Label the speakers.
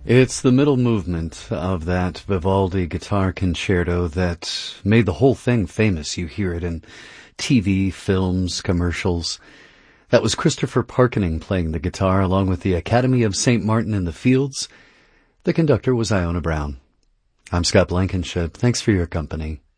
Speaker 1: It's the middle movement of that Vivaldi guitar concerto that made the whole thing famous. You hear it in TV, films, commercials. That was Christopher Parkening playing the guitar along with the Academy of St. Martin in the Fields. The conductor was Iona Brown. I'm Scott Blankenship. Thanks for your company.